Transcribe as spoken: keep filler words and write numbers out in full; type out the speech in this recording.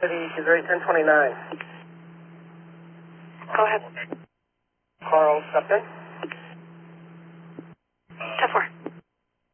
City, Missouri ten twenty-nine. Go ahead. Carl Upton.